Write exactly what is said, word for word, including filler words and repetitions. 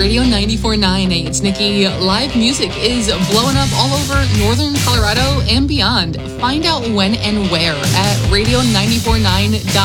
Radio ninety-four point nine. Hey, it's Nikki. Live music is blowing up all over northern Colorado and beyond. Find out when and where at radio nine four nine dot com.